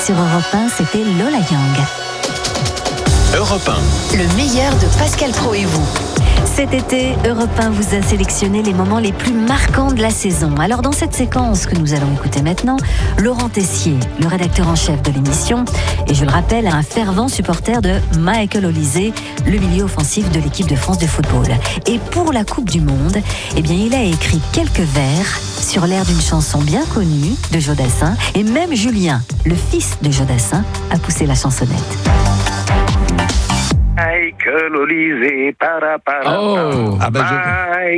sur Europe 1, c'était Lola Young. Europe 1. Le meilleur de Pascal Praud et vous. Cet été, Europe 1 vous a sélectionné les moments les plus marquants de la saison. Alors dans cette séquence que nous allons écouter maintenant, Laurent Tessier, le rédacteur en chef de l'émission, et je le rappelle, un fervent supporter de Michael Olise, le milieu offensif de l'équipe de France de football. Et pour la Coupe du Monde, eh bien, il a écrit quelques vers sur l'air d'une chanson bien connue de Jodassin, et même Julien, le fils de Jodassin, a poussé la chansonnette. Michael Olise, para. Oh, Michael